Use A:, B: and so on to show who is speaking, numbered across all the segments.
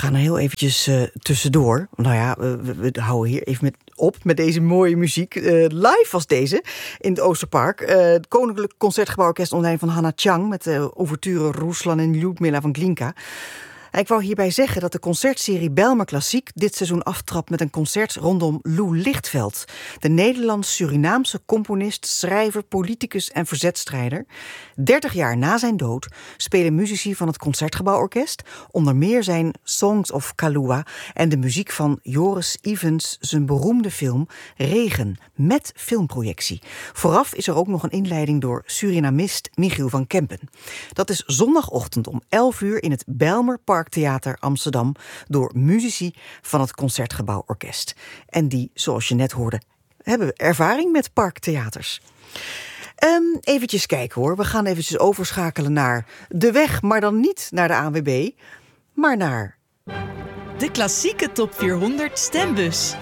A: gaan er heel eventjes tussendoor. Nou ja, we houden hier even op met deze mooie muziek. Live was deze in het Oosterpark. Het Koninklijk Concertgebouworkest onder leiding van Hanna Chang met ouverture Ruslan en Ljudmila van Glinka. Ik wou hierbij zeggen dat de concertserie Bijlmer Klassiek dit seizoen aftrapt met een concert rondom Lou Lichtveld. De Nederlands-Surinaamse componist, schrijver, politicus en verzetstrijder. 30 jaar na zijn dood spelen muzici van het Concertgebouworkest onder meer zijn Songs of Kalua en de muziek van Joris Ivens zijn beroemde film Regen met filmprojectie. Vooraf is er ook nog een inleiding door Surinamist Michiel van Kempen. Dat is zondagochtend om 11 uur in het Bijlmer Parktheater Amsterdam door muzici van het Concertgebouworkest. En die, zoals je net hoorde, hebben ervaring met parktheaters. Eventjes kijken hoor. We gaan eventjes overschakelen naar de weg, maar dan niet naar de ANWB, maar naar
B: de klassieke top 400 stembus.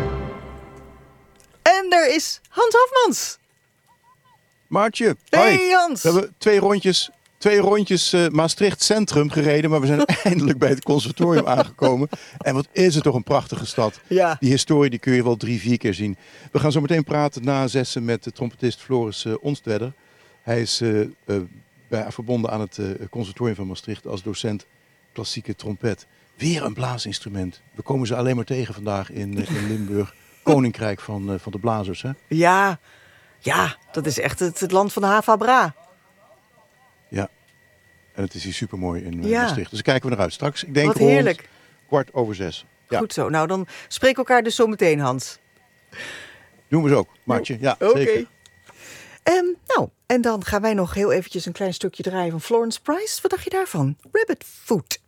A: En daar is Hans Hofmans.
C: Maartje,
A: Hey
C: hoi.
A: Hans.
C: We hebben twee rondjes Maastricht Centrum gereden, maar we zijn eindelijk bij het conservatorium aangekomen. En wat is het toch een prachtige stad.
A: Ja.
C: Die historie die kun je wel 3-4 keer zien. We gaan zo meteen praten na 6 met de trompetist Floris Onstwedder. Hij is verbonden aan het conservatorium van Maastricht als docent klassieke trompet. Weer een blaasinstrument. We komen ze alleen maar tegen vandaag in Limburg. Koninkrijk van de blazers, hè?
A: Ja, dat is echt het land van de Hava Bra.
C: Ja, en het is hier supermooi in Maastricht. Dus daar kijken we naar uit straks. Ik denk
A: wat heerlijk.
C: 6:15. Ja.
A: Goed zo. Nou, dan spreken we elkaar dus zo meteen, Hans.
C: Doen we zo, Maartje. Ja,
A: Oké.
C: zeker.
A: En dan gaan wij nog heel eventjes een klein stukje draaien van Florence Price. Wat dacht je daarvan? Rabbit Foot.